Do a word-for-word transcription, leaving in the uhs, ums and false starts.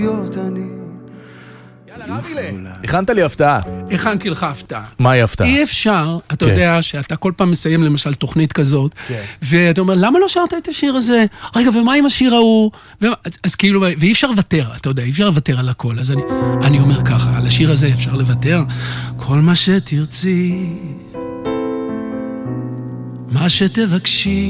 הכנת לי הפתעה. הכנתי לך הפתעה. מהי הפתעה? אי אפשר, אתה יודע שאתה כל פעם מסיים למשל תוכנית כזאת, ואתה אומר, למה לא שרת את השיר הזה? רגע, ומה עם השיר ההוא? אז כאילו, ואי אפשר לוותר, אתה יודע, אי אפשר לוותר על הכל. אז אני אומר ככה, על השיר הזה אפשר לוותר. כל מה שתרצי, מה שתבקשי,